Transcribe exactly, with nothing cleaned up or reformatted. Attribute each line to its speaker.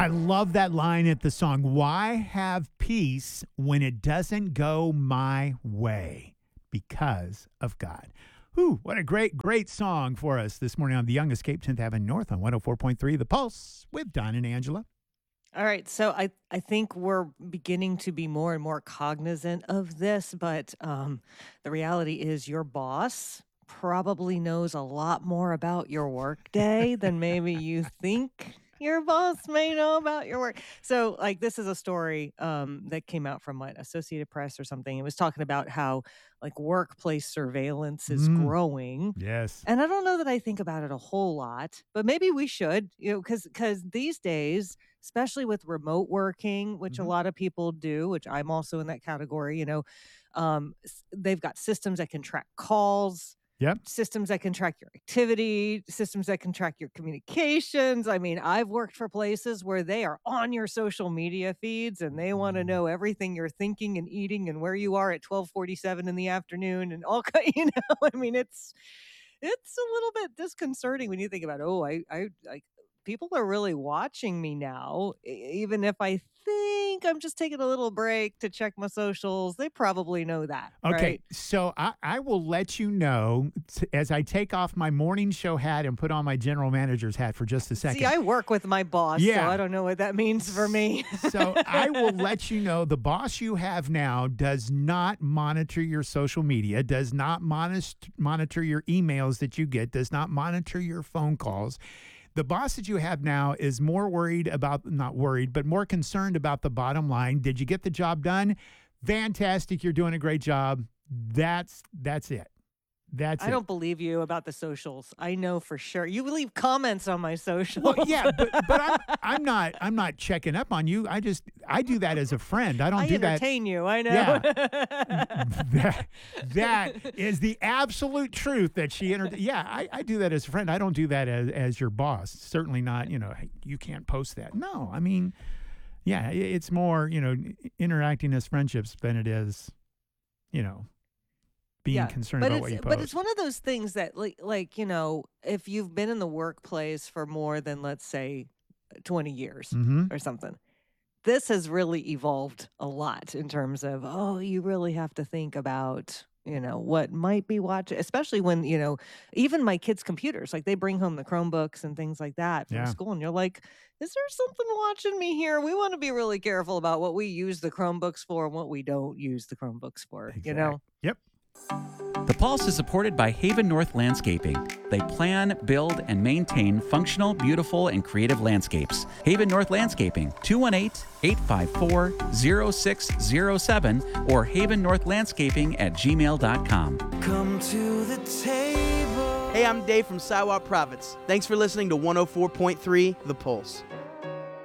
Speaker 1: I love that line at the song. Why have peace when it doesn't go my way? Because of God. Whew, what a great, great song for us this morning on the Young Escape, tenth Avenue North on one oh four point three The Pulse with Don and Angela.
Speaker 2: All right, so I, I think we're beginning to be more and more cognizant of this, but um, the reality is your boss probably knows a lot more about your workday than maybe you think your boss may know about your work. So, like, this is a story um, that came out from what Associated Press or something. It was talking about how like workplace surveillance is
Speaker 1: Mm,
Speaker 2: growing.
Speaker 1: yes.
Speaker 2: And I don't know that I think about it a whole lot, but maybe we should, you know, because because these days, especially with remote working, which a
Speaker 1: hmm
Speaker 2: lot of people do, which I'm also in that category, you know, um, s- they've got systems that can track calls,
Speaker 1: Yep.
Speaker 2: systems that can track your activity, systems that can track your communications. I mean, I've worked for places where they are on your social media feeds and they want to know everything you're thinking and eating and where you are at twelve forty-seven in the afternoon and all kind, you know, I mean, it's it's a little bit disconcerting when you think about, oh, I I like people are really watching me now, e- even if I think I'm just taking a little break to check my socials. They probably know that,
Speaker 1: Okay,
Speaker 2: right?
Speaker 1: so I, I will let you know t- as I take off my morning show hat and put on my general manager's hat for just a
Speaker 2: See,
Speaker 1: second.
Speaker 2: I work with my boss, so I
Speaker 1: Yeah.
Speaker 2: don't know what that means for me.
Speaker 1: So I will let you know the boss you have now does not monitor your social media, does not monitor monitor your emails that you get, does not monitor your phone calls. The boss that you have now is more worried about, not worried, but more concerned about the bottom line. Did you get the job done? Fantastic. You're doing a great job. That's that's it. That's
Speaker 2: I
Speaker 1: it.
Speaker 2: don't believe you about the socials. I know for sure. You leave comments on my socials.
Speaker 1: Well, yeah, but but I'm I'm not I'm not checking up on you. I just I do that as a friend. I don't
Speaker 2: I
Speaker 1: do that.
Speaker 2: entertain you. I know.
Speaker 1: Yeah. That, that is the absolute truth that she entered. Yeah, I, I do that as a friend. I don't do that as, as your boss. Certainly not, you know, hey, you can't post that. No, I mean, yeah, i- it's more, you know, interacting as friendships than it is, you know, being
Speaker 2: Yeah,
Speaker 1: concerned
Speaker 2: but
Speaker 1: about
Speaker 2: it's
Speaker 1: what you
Speaker 2: but it's
Speaker 1: post.
Speaker 2: one of those things that like like you know if you've been in the workplace for more than let's say twenty years
Speaker 1: Mm-hmm.
Speaker 2: or something, this has really evolved a lot in terms of, oh, you really have to think about, you know, what might be watching, especially when, you know, even my kids' computers, like they bring home the Chromebooks and things like that from
Speaker 1: Yeah,
Speaker 2: school. And you're like, is there something watching me here? We want to be really careful about what we use the Chromebooks for and what we don't use the Chromebooks for, you
Speaker 1: exact.
Speaker 2: know?
Speaker 1: Yep.
Speaker 3: The Pulse is supported by Haven North Landscaping. They plan, build, and maintain functional, beautiful, and creative landscapes. Haven North Landscaping, two one eight, eight five four, zero six zero seven or haven north landscaping at gmail dot com.
Speaker 4: Come to the table. Hey, I'm Dave from Siwap Province. Thanks for listening to one oh four point three The Pulse.